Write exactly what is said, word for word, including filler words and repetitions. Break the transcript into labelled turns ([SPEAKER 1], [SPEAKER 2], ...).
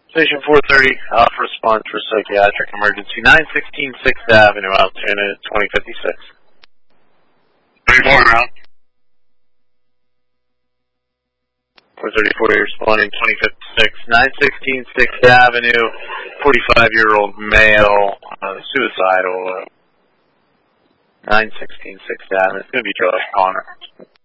[SPEAKER 1] Station four thirty, Alpha response for psychiatric emergency, nine sixteen sixth Avenue, Altoona, twenty fifty-six.
[SPEAKER 2] thirty-four around.
[SPEAKER 1] four thirty-four, you're responding, twenty fifty-six, nine sixteen sixth Avenue, forty-five-year-old male, uh, suicidal, uh, nine sixteen sixth Avenue. It's going to be Josh Connor.